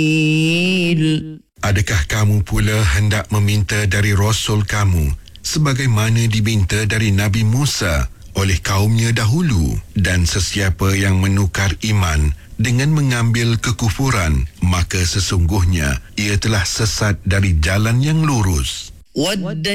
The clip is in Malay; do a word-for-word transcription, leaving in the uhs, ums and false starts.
Adakah kamu pula hendak meminta dari Rasul kamu sebagaimana diminta dari Nabi Musa oleh kaumnya dahulu, dan sesiapa yang menukar iman dengan mengambil kekufuran, maka sesungguhnya ia telah sesat dari jalan yang lurus.